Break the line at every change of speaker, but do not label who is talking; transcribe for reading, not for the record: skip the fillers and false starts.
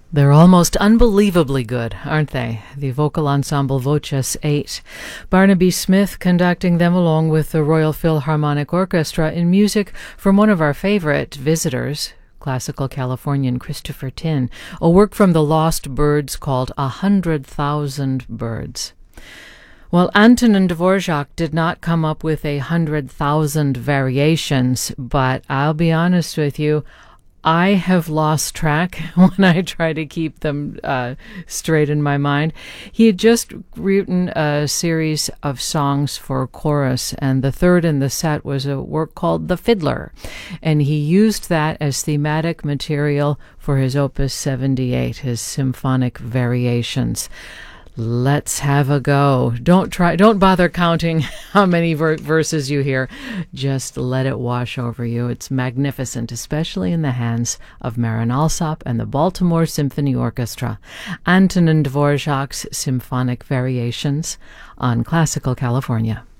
They're almost unbelievably good, aren't they? The vocal ensemble Voces 8. Barnaby Smith conducting them along with the Royal Philharmonic Orchestra in music from one of our favorite visitors, classical Californian Christopher Tin, a work from the Lost Birds called 100,000 Birds. Well, Antonin Dvorak did not come up with 100,000 variations, but I'll be honest with you, I have lost track when I try to keep them straight in my mind. He had just written a series of songs for chorus, and the third in the set was a work called The Fiddler, and he used that as thematic material for his Opus 78, his symphonic variations. Let's have a go. Don't bother counting how many verses you hear. Just let it wash over you. It's magnificent, especially in the hands of Marin Alsop and the Baltimore Symphony Orchestra. Antonin Dvorak's Symphonic Variations on Classical California.